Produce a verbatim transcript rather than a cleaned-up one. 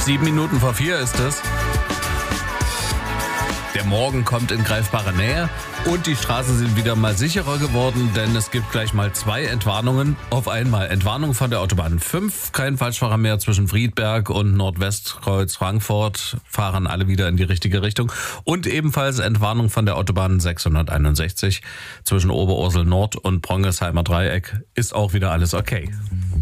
Sieben Minuten vor vier ist es. Der Morgen kommt in greifbare Nähe und die Straßen sind wieder mal sicherer geworden, denn es gibt gleich mal zwei Entwarnungen auf einmal. Entwarnung von der Autobahn fünf, kein Falschfahrer mehr zwischen Friedberg und Nordwestkreuz Frankfurt, fahren alle wieder in die richtige Richtung. Und ebenfalls Entwarnung von der Autobahn sechshunderteinundsechzig zwischen Oberursel Nord und Brongersheimer Dreieck, ist auch wieder alles okay.